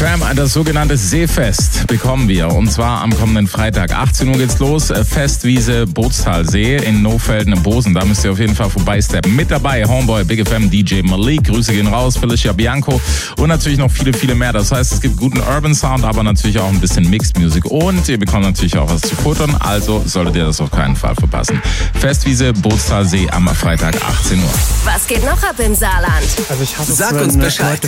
FM, das sogenannte Seefest bekommen wir. Und zwar am kommenden Freitag. 18 Uhr geht's los. Festwiese Bootstalsee in Nohfelden-Bosen. Da müsst ihr auf jeden Fall vorbeisteppen. Mit dabei Homeboy, Big FM, DJ Malik. Grüße gehen raus. Felicia Bianco. Und natürlich noch viele, viele mehr. Das heißt, es gibt guten Urban Sound, aber natürlich auch ein bisschen Mixed Music. Und ihr bekommt natürlich auch was zu futtern. Also solltet ihr das auf keinen Fall verpassen. Festwiese Bootstalsee am Freitag, 18 Uhr. Was geht noch ab im Saarland? Also ich hasse Sag uns Bescheid.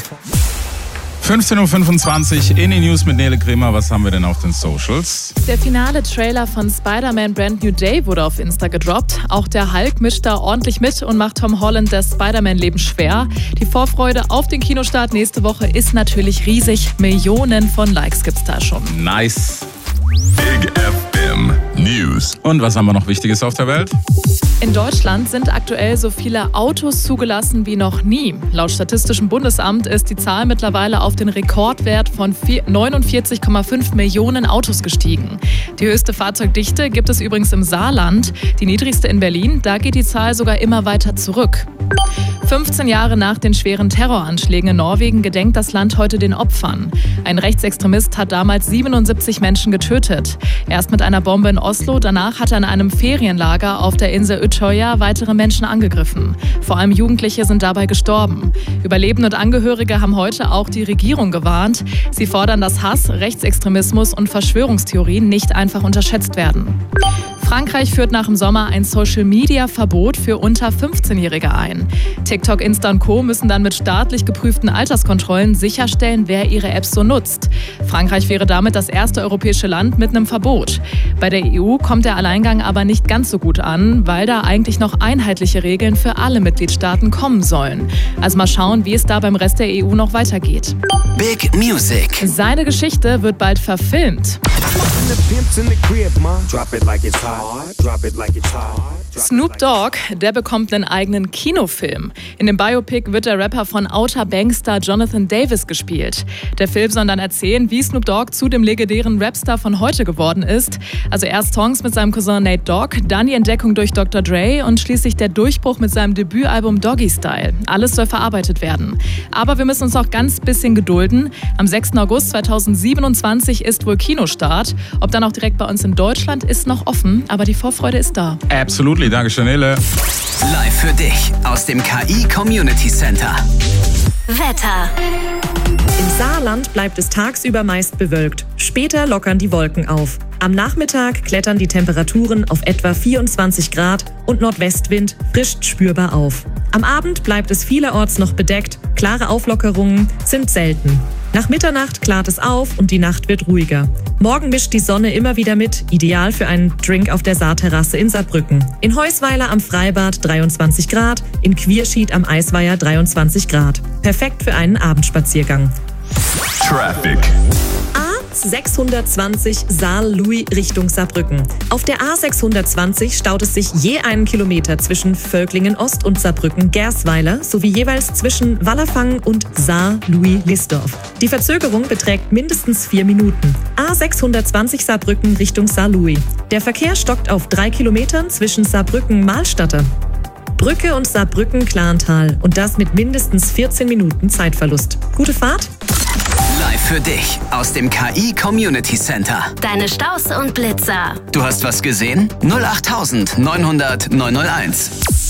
15.25 Uhr in die News mit Nele Kremer. Was haben wir denn auf den Socials? Der finale Trailer von Spider-Man Brand New Day wurde auf Insta gedroppt. Auch der Hulk mischt da ordentlich mit und macht Tom Holland das Spider-Man-Leben schwer. Die Vorfreude auf den Kinostart nächste Woche ist natürlich riesig. Millionen von Likes gibt's da schon. Nice. Big FM News. Und was haben wir noch Wichtiges auf der Welt? In Deutschland sind aktuell so viele Autos zugelassen wie noch nie. Laut Statistischem Bundesamt ist die Zahl mittlerweile auf den Rekordwert von 49,5 Millionen Autos gestiegen. Die höchste Fahrzeugdichte gibt es übrigens im Saarland, die niedrigste in Berlin. Da geht die Zahl sogar immer weiter zurück. 15 Jahre nach den schweren Terroranschlägen in Norwegen gedenkt das Land heute den Opfern. Ein Rechtsextremist hat damals 77 Menschen getötet. Erst mit einer Bombe in Oslo, danach hat er in einem Ferienlager auf der Insel Utøya weitere Menschen angegriffen. Vor allem Jugendliche sind dabei gestorben. Überlebende und Angehörige haben heute auch die Regierung gewarnt. Sie fordern, dass Hass, Rechtsextremismus und Verschwörungstheorien nicht einfach unterschätzt werden. Frankreich führt nach dem Sommer ein Social-Media-Verbot für unter 15-Jährige ein. TikTok, Insta und Co. müssen dann mit staatlich geprüften Alterskontrollen sicherstellen, wer ihre Apps so nutzt. Frankreich wäre damit das erste europäische Land mit einem Verbot. Bei der EU kommt der Alleingang aber nicht ganz so gut an, weil da eigentlich noch einheitliche Regeln für alle Mitgliedstaaten kommen sollen. Also mal schauen, wie es da beim Rest der EU noch weitergeht. Big Music. Seine Geschichte wird bald verfilmt. Snoop Dogg, der bekommt einen eigenen Kinofilm. In dem Biopic wird der Rapper von Outer Banks-Star Jonathan Davis gespielt. Der Film soll dann erzählen, wie Snoop Dogg zu dem legendären Rapstar von heute geworden ist. Also erst Songs mit seinem Cousin Nate Dogg, dann die Entdeckung durch Dr. Dre und schließlich der Durchbruch mit seinem Debütalbum Doggy Style. Alles soll verarbeitet werden. Aber wir müssen uns noch ganz bisschen gedulden. Am 6. August 2027 ist wohl Kinostart. Ob dann auch direkt bei uns in Deutschland ist noch offen, aber die Vorfreude ist da. Absolutely, Dankeschön, Nele. Live für dich aus dem KI Community Center. Wetter. Im Saarland bleibt es tagsüber meist bewölkt. Später lockern die Wolken auf. Am Nachmittag klettern die Temperaturen auf etwa 24 Grad und Nordwestwind frischt spürbar auf. Am Abend bleibt es vielerorts noch bedeckt. Klare Auflockerungen sind selten. Nach Mitternacht klart es auf und die Nacht wird ruhiger. Morgen mischt die Sonne immer wieder mit, ideal für einen Drink auf der Saarterrasse in Saarbrücken. In Heusweiler am Freibad 23 Grad, in Quierschied am Eisweiher 23 Grad. Perfekt für einen Abendspaziergang. Traffic. A620 Saar-Louis Richtung Saarbrücken. Auf der A620 staut es sich je einen Kilometer zwischen Völklingen-Ost und Saarbrücken-Gersweiler sowie jeweils zwischen Wallerfangen und Saar-Louis-Lisdorf. Die Verzögerung beträgt mindestens 4 Minuten. A620 Saarbrücken Richtung Saar-Louis. Der Verkehr stockt auf 3 Kilometern zwischen Saarbrücken-Mahlstatter, Brücke und Saarbrücken-Klarental und das mit mindestens 14 Minuten Zeitverlust. Gute Fahrt! Live für dich aus dem KI Community Center. Deine Staus und Blitzer. Du hast was gesehen? 08900 901.